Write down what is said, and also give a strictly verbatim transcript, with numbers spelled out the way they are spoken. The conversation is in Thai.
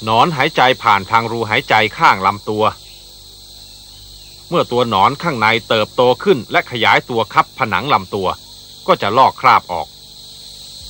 หนอนหายใจผ่านทางรูหายใจข้างลำตัวเมื่อตัวหนอนข้างในเติบโตขึ้นและขยายตัวคับผนังลำตัวก็จะลอกคราบออก